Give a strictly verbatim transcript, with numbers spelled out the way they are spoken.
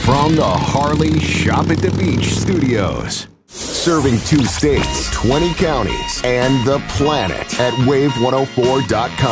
From the Harley Shop at the Beach studios. Serving two states, twenty counties, and the planet at wave one oh four dot com.